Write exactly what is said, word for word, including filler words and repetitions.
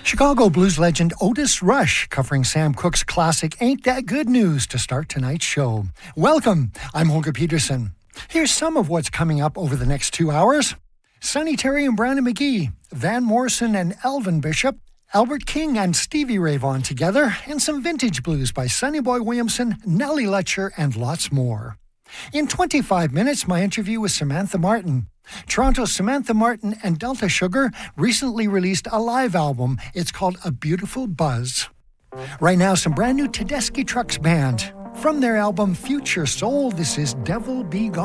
Chicago blues legend Otis Rush covering Sam Cooke's classic Ain't That Good News to start tonight's show. Welcome, I'm Holger Peterson. Here's some of what's coming up over the next two hours. Sonny Terry and Brandon McGee, Van Morrison and Elvin Bishop, Albert King and Stevie Ray Vaughan together, and some vintage blues by Sonny Boy Williamson, Nellie Letcher, and lots more. In twenty-five minutes, my interview with Samantha Martin. Toronto's Samantha Martin and Delta Sugar recently released a live album. It's called A Beautiful Buzz. Right now, some brand new Tedeschi Trucks Band. From their album Future Soul, this is Devil Be Gone.